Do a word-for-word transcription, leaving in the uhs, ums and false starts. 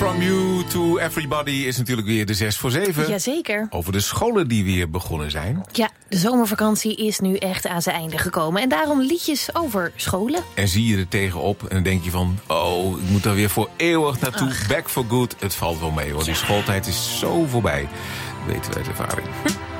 From You to Everybody is natuurlijk weer de zes voor zeven. Jazeker. Over de scholen die weer begonnen zijn. Ja, de zomervakantie is nu echt aan zijn einde gekomen. En daarom liedjes over scholen. En zie je er tegenop en denk je van... oh, ik moet daar weer voor eeuwig naartoe. Ach. Back for good. Het valt wel mee hoor. Die schooltijd is zo voorbij. Dat weten we uit ervaring.